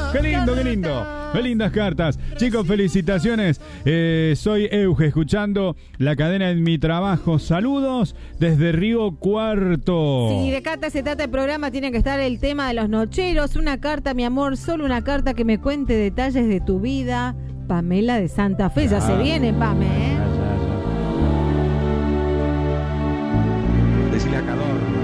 Qué lindo, qué lindo. Qué lindas cartas. Chicos, felicitaciones. Soy Euge, escuchando la cadena en mi trabajo. Saludos desde Río Cuarto. Si de carta se trata el programa, tiene que estar el tema de los nocheros. Una carta, mi amor, solo una carta que me cuente detalles de tu vida. Pamela de Santa Fe. Ya se viene, Pame, Decile a Cador.